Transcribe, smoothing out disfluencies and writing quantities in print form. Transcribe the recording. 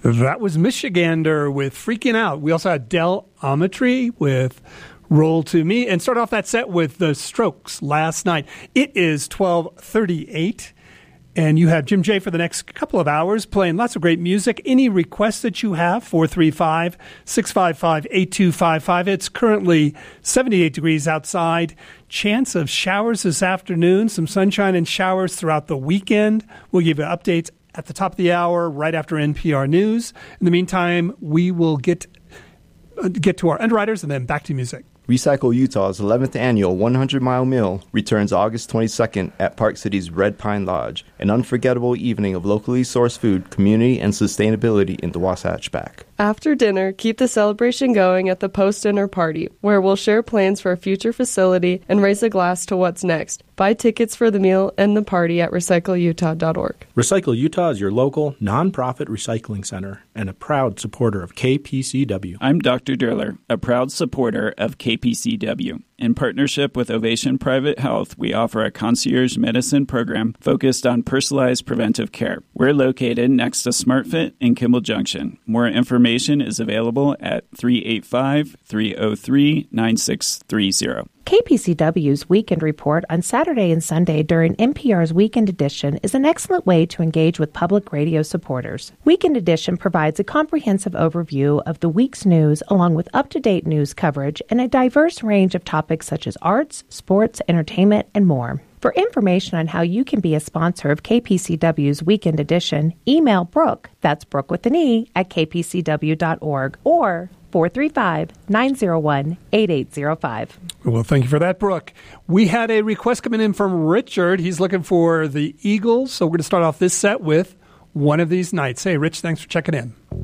That was Michigander with Freaking Out. We also had Del Ametry with Roll to Me, and start off that set with The Strokes, Last Night. It is 12:38, and you have Jim J for the next couple of hours playing lots of great music. Any requests that you have, 435-655-8255. It's currently 78 degrees outside. Chance of showers this afternoon, some sunshine and showers throughout the weekend. We'll give you updates at the top of the hour, right after NPR News. In the meantime, we will get to our underwriters and then back to music. Recycle Utah's 11th annual 100-mile meal returns August 22nd at Park City's Red Pine Lodge, an unforgettable evening of locally sourced food, community, and sustainability in the Wasatch Back. After dinner, keep the celebration going at the post-dinner party, where we'll share plans for a future facility and raise a glass to what's next. Buy tickets for the meal and the party at recycleutah.org. Recycle Utah is your local, nonprofit recycling center and a proud supporter of KPCW. I'm Dr. Durler, a proud supporter of KPCW. In partnership with Ovation Private Health, we offer a concierge medicine program focused on personalized preventive care. We're located next to SmartFit in Kimball Junction. More information is available at 385-303-9630. KPCW's Weekend Report on Saturday and Sunday during NPR's Weekend Edition is an excellent way to engage with public radio supporters. Weekend Edition provides a comprehensive overview of the week's news along with up-to-date news coverage and a diverse range of topics such as arts, sports, entertainment, and more. For information on how you can be a sponsor of KPCW's Weekend Edition, email Brooke, that's Brooke with an E, at kpcw.org, or 435-901-8805. Well, thank you for that, Brooke. We had a request coming in from Richard. He's looking for the Eagles, so we're going to start off this set with One of These Nights. Hey, Rich, thanks for checking in.